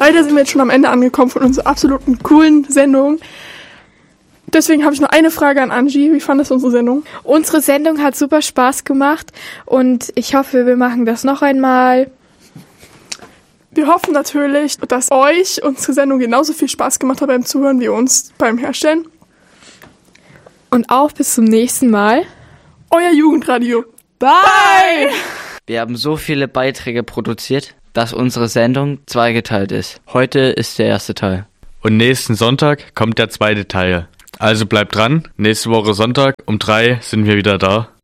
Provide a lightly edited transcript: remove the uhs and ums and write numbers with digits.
Leider sind wir jetzt schon am Ende angekommen von unserer absoluten coolen Sendung. Deswegen habe ich noch eine Frage an Angie. Wie fandest du unsere Sendung? Unsere Sendung hat super Spaß gemacht und ich hoffe, wir machen das noch einmal. Wir hoffen natürlich, dass euch unsere Sendung genauso viel Spaß gemacht hat beim Zuhören wie uns beim Herstellen. Und auch bis zum nächsten Mal. Euer Jugendradio. Bye! Wir haben so viele Beiträge produziert, dass unsere Sendung zweigeteilt ist. Heute ist der erste Teil. Und nächsten Sonntag kommt der zweite Teil. Also bleibt dran, nächste Woche Sonntag um 3 sind wir wieder da.